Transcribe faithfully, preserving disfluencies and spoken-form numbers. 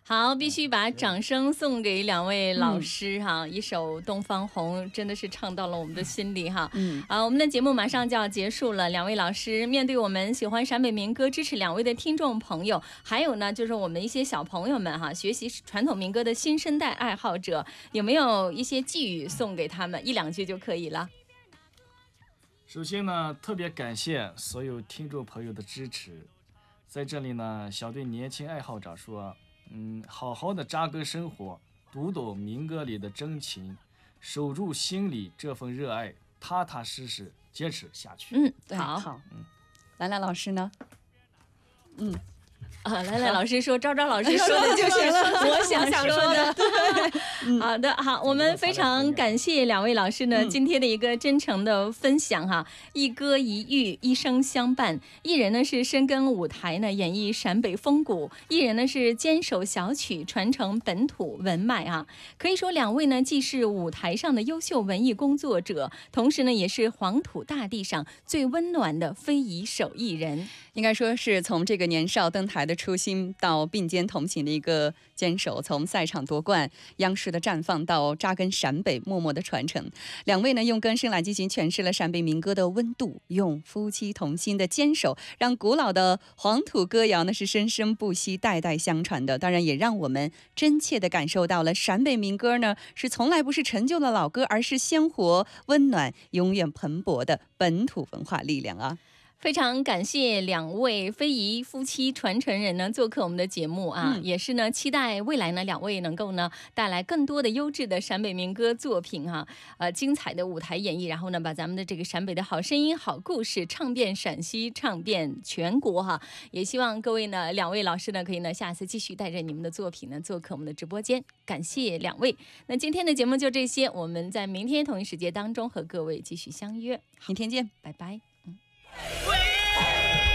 好，必须把掌声送给两位老师哈、嗯！一首《东方红》真的是唱到了我们的心里哈。嗯，啊，我们的节目马上就要结束了，两位老师面对我们喜欢陕北民歌、支持两位的听众朋友，还有呢，就是我们一些小朋友们哈，学习传统民歌的新生代爱好者，有没有一些寄语送给他们？一两句就可以了。 首先呢，特别感谢所有听众朋友的支持，在这里呢，想对年轻爱好者说。嗯，好好的扎根生活，读懂民歌里的真情，守住心里这份热爱，踏踏实实坚持下去。 嗯， 好，好，嗯，兰兰老师呢？嗯。 啊，来来，老师说，昭昭老师说的就是我想说的。对，好的，好，我们非常感谢两位老师呢、嗯、今天的一个真诚的分享哈。一歌一寓，一生相伴。一人呢是深耕舞台呢，演绎陕北风骨；一人呢是坚守小曲，传承本土文脉啊。可以说，两位呢既是舞台上的优秀文艺工作者，同时呢也是黄土大地上最温暖的非遗手艺人。 应该说是从这个年少登台的初心到并肩同行的一个坚守，从赛场夺冠、央视的绽放到扎根陕北默默的传承。两位呢用歌声来进行诠释了陕北民歌的温度，用夫妻同心的坚守，让古老的黄土歌谣呢是生生不息、代代相传的。当然也让我们真切的感受到了陕北民歌呢是从来不是陈旧的老歌，而是鲜活、温暖、永远蓬勃的本土文化力量啊。 非常感谢两位非遗夫妻传承人呢做客我们的节目啊、嗯，也是呢期待未来呢两位能够呢带来更多的优质的陕北民歌作品哈、啊，呃精彩的舞台演绎，然后呢把咱们的这个陕北的好声音、好故事唱遍陕西，唱遍全国哈。也希望各位呢两位老师呢可以呢下次继续带着你们的作品呢做客我们的直播间，感谢两位。那今天的节目就这些，我们在明天同一时间当中和各位继续相约， 明天见， 拜拜。嗯。